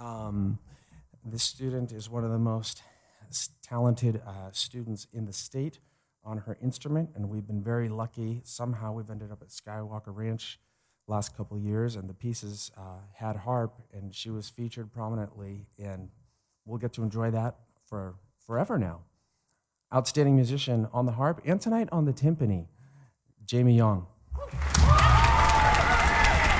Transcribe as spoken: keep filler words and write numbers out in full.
Um, this student is one of the most s- talented uh, students in the state on her instrument, and we've been very lucky. Somehow we've ended up at Skywalker Ranch last couple of years, and the pieces uh, had harp, and she was featured prominently, and we'll get to enjoy that for forever now. Outstanding musician on the harp, and tonight on the timpani, Jamie Young.